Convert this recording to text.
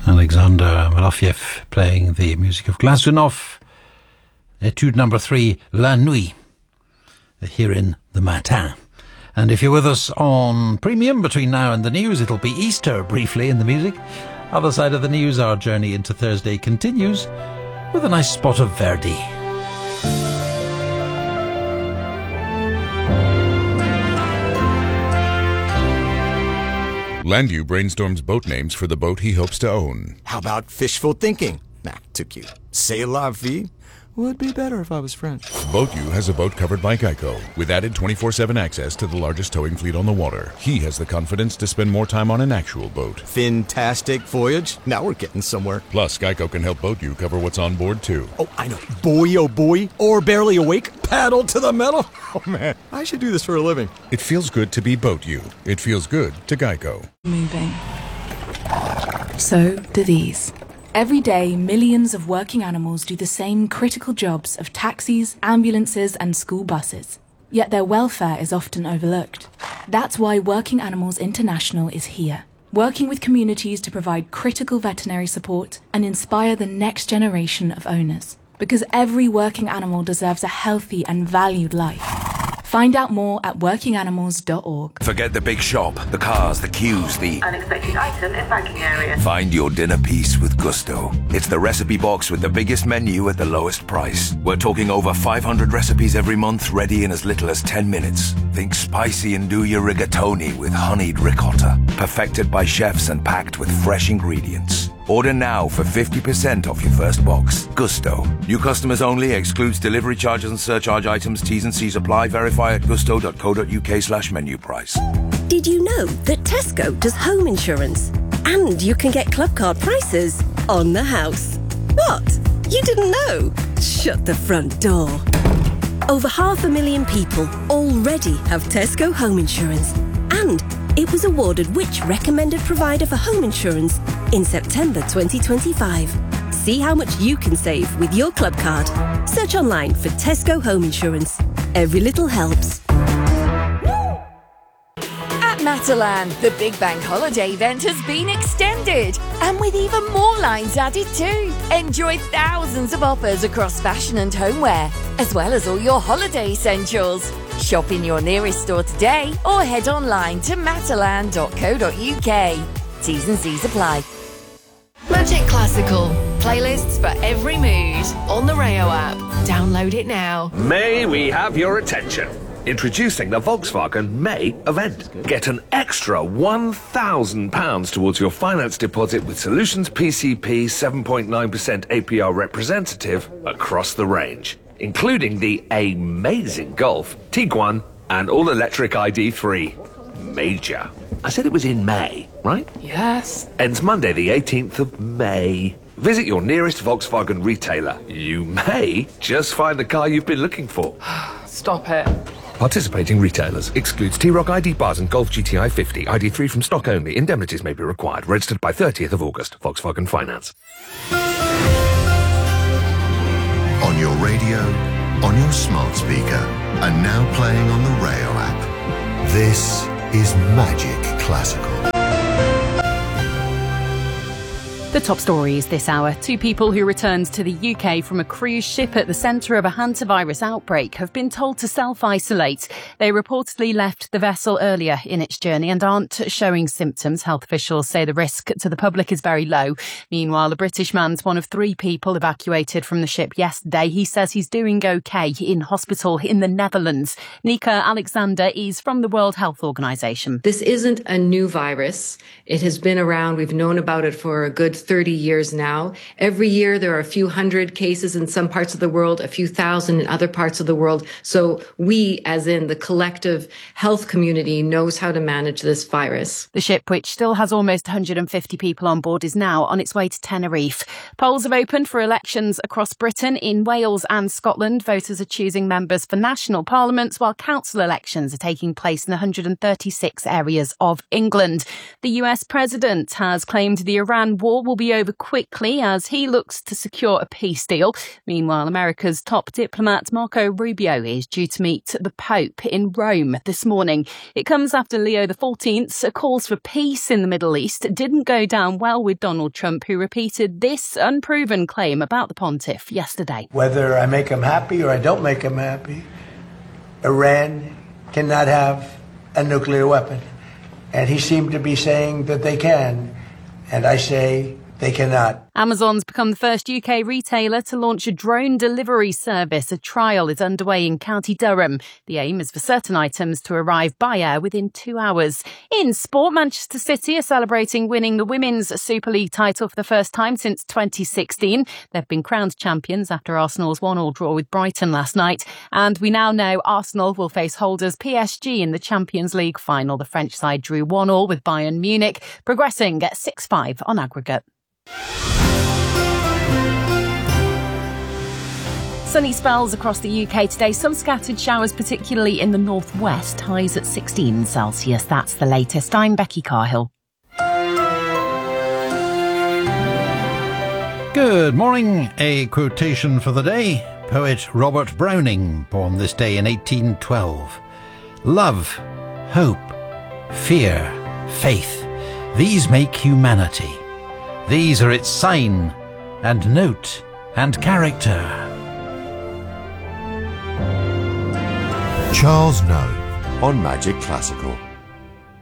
Alexander Malofiev playing the music of Glazunov. Etude number 3, La Nuit, here in the Matin. And if you're with us on Premium between now and the news, it'll be Easter briefly in the music. Other side of the news, our journey into Thursday continues with a nice spot of Verdi. Landu brainstorms boat names for the boat he hopes to own. How about fishful thinking? Nah, too cute. C'est la vie? Would be better if I was French. BoatU has a boat covered by Geico, with added 24/7 access to the largest towing fleet on the water. He has the confidence to spend more time on an actual boat. Fantastic voyage. Now we're getting somewhere. Plus, Geico can help BoatU cover what's on board, too. Oh, I know. Boy, oh boy. Or barely awake. Paddle to the metal. Oh, man. I should do this for a living. It feels good to be BoatU. It feels good to Geico. Moving. So do these. Every day, millions of working animals do the same critical jobs of taxis, ambulances, and school buses. Yet their welfare is often overlooked. That's why Working Animals International is here, working with communities to provide critical veterinary support and inspire the next generation of owners. Because every working animal deserves a healthy and valued life. Find out more at workinganimals.org. Forget the big shop, the cars, the queues, the unexpected item in banking area. Find your dinner piece with Gusto. It's the recipe box with the biggest menu at the lowest price. We're talking over 500 recipes every month, ready in as little as 10 minutes. Think spicy and do your rigatoni with honeyed ricotta. Perfected by chefs and packed with fresh ingredients. Order now for 50% off your first box. Gusto. New customers only. Excludes delivery charges and surcharge items. T's and C's apply. Verify at gusto.co.uk/menu price. Did you know that Tesco does home insurance? And you can get club card prices on the house. What? You didn't know? Shut the front door. Over 500,000 people already have Tesco home insurance. And it was awarded which recommended provider for home insurance in September 2025. See how much you can save with your club card. Search online for Tesco Home Insurance. Every little helps. At Matalan, the Big Bank Holiday event has been extended, and with even more lines added too. Enjoy thousands of offers across fashion and homeware, as well as all your holiday essentials. Shop in your nearest store today or head online to matalan.co.uk. T's and C's apply. Magic Classical. Playlists for every mood. On the Rayo app. Download it now. May we have your attention? Introducing the Volkswagen May event. Get an extra £1,000 towards your finance deposit with Solutions PCP 7.9% APR representative across the range, including the amazing Golf, Tiguan, and all-electric ID3. Major. I said it was in May, right? Yes. Ends Monday the 18th of May. Visit your nearest Volkswagen retailer. You may just find the car you've been looking for. Stop it. Participating retailers. Excludes T-Roc ID bars and Golf GTI 50. ID3 from stock only. Indemnities may be required. Registered by 30th of August. Volkswagen Finance. On your radio, on your smart speaker, and now playing on the Rayo app. This is Magic Classical. The top stories this hour. 2 people who returned to the UK from a cruise ship at the centre of a hantavirus outbreak have been told to self-isolate. They reportedly left the vessel earlier in its journey and aren't showing symptoms. Health officials say the risk to the public is very low. Meanwhile, the British man's one of 3 people evacuated from the ship yesterday. He says he's doing okay in hospital in the Netherlands. Nika Alexander is from the World Health Organization. This isn't a new virus. It has been around. We've known about it for a good 30 years now. Every year there are a few hundred cases in some parts of the world, a few thousand in other parts of the world. So we, as in the collective health community, knows how to manage this virus. The ship, which still has almost 150 people on board, is now on its way to Tenerife. Polls have opened for elections across Britain. In Wales and Scotland, voters are choosing members for national parliaments, while council elections are taking place in 136 areas of England. The US president has claimed the Iran war will will be over quickly as he looks to secure a peace deal. Meanwhile, America's top diplomat Marco Rubio is due to meet the Pope in Rome this morning. It comes after Leo XIV's calls for peace in the Middle East didn't go down well with Donald Trump, who repeated this unproven claim about the pontiff yesterday. Whether I make him happy or I don't make him happy, Iran cannot have a nuclear weapon. And he seemed to be saying that they can. And I say they cannot. Amazon's become the first UK retailer to launch a drone delivery service. A trial is underway in County Durham. The aim is for certain items to arrive by air within 2 hours. In sport, Manchester City are celebrating winning the Women's Super League title for the first time since 2016. They've been crowned champions after Arsenal's 1-1 draw with Brighton last night. And we now know Arsenal will face holders PSG in the Champions League final. The French side drew 1-1 with Bayern Munich, progressing at 6-5 on aggregate. Sunny spells across the UK today. Some scattered showers, particularly in the northwest. Highs at 16 Celsius. That's the latest. I'm Becky Carhill. Good morning. A quotation for the day. Poet Robert Browning, born this day in 1812. Love, hope, fear, faith. These make humanity. These are its sign and note and character. Charles Noe on Magic Classical.